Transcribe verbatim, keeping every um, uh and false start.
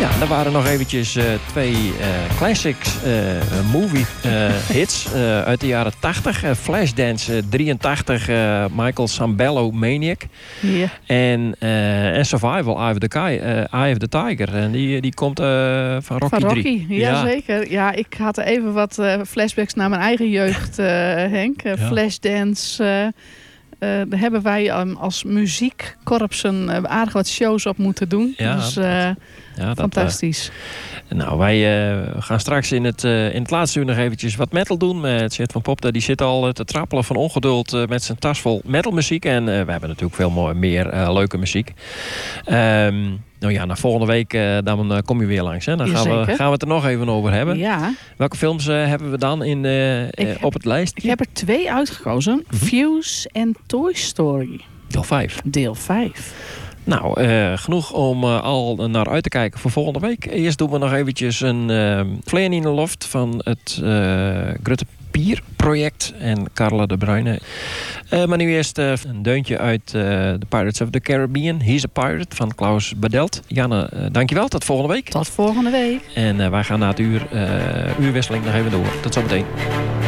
Ja, er waren nog eventjes uh, twee uh, classics uh, movie uh, hits uh, uit de jaren tachtig. Uh, Flashdance uh, drieëntachtig, uh, Michael Sambello, Maniac. Yeah. En, uh, en Survival, Eye of the, Ki- uh, Eye of the Tiger. En die, die komt uh, van Rocky Van Rocky, drie. ja, ja zeker. Ja, ik had even wat uh, flashbacks naar mijn eigen jeugd, uh, Henk. Uh, ja. Flashdance... Uh, Uh, daar hebben wij um, als muziekkorpsen uh, aardig wat shows op moeten doen. Ja, dus uh, ja, fantastisch. Dat, uh, nou, wij uh, gaan straks in het, uh, in het laatste uur nog eventjes wat metal doen. Met Sjet van Pop, die zit al uh, te trappelen van ongeduld uh, met zijn tas vol metalmuziek. En uh, we hebben natuurlijk veel more, meer uh, leuke muziek. Um, Nou ja, na volgende week uh, dan uh, kom je weer langs. Hè? Dan gaan we, gaan we het er nog even over hebben. Ja. Welke films uh, hebben we dan in, uh, uh, heb, op het lijstje? Ik heb er twee uitgekozen. Mm-hmm. Fuse en Toy Story. Deel vijf. Deel vijf. Nou, uh, genoeg om uh, al naar uit te kijken voor volgende week. Eerst doen we nog eventjes een uh, Vleen in de Loft van het uh, Grutte Pier project en Carla de Bruyne. Uh, maar nu eerst uh, een deuntje uit uh, The Pirates of the Caribbean. He's a Pirate van Klaus Badelt. Janne, uh, dankjewel. Tot volgende week. Tot volgende week. En uh, wij gaan na het uur, uh, uurwisseling nog even door. Tot zometeen.